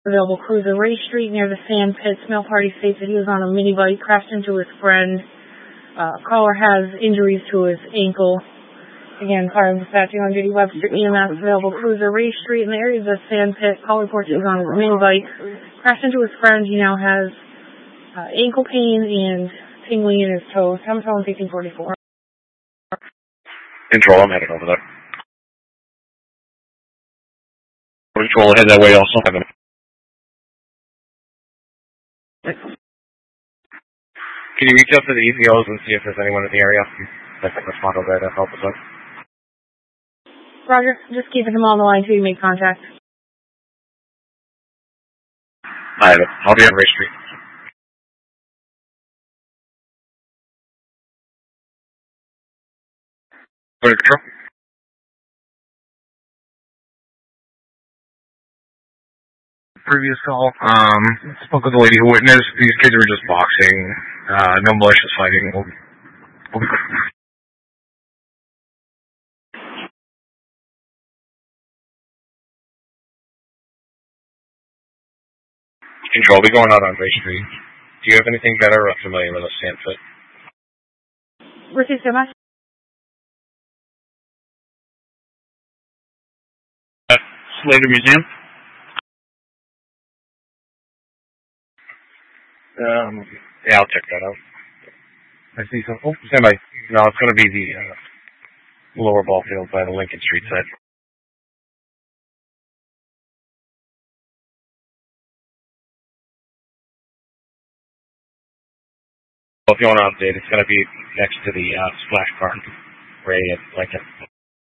Available cruiser Ray Street near the Sand Pit. Smell Party states that he was on a mini bike, crashed into his friend. Caller has injuries to his ankle. Again, car dispatching on duty Webster EMS. Available cruiser Ray Street in the area of the Sand Pit. Caller reports he was on a mini bike, crashed into his friend. He now has ankle pain and tingling in his toes. I'm calling 1844. Control, I'm headed over there. Control, head that way also. Can you reach out to the EPOs and see if there's anyone in the area that can respond over there to help us out? Roger, just keeping him on the line till you make contact. I have it. I'll be on Ray Street. Go to control. Previous call, spoke with the lady who witnessed. These kids were just boxing. No malicious fighting. We'll be good. Control, be going out on Ray Street. Do you have anything better or familiar with a Sand Pit? Received so much. Slater Museum? Yeah, I'll check that out. I see some. Oh, stand by. No, it's going to be the lower ball field by the Lincoln Street side. Well, if you want to update, it's going to be next to the splash park, Ray and Lincoln.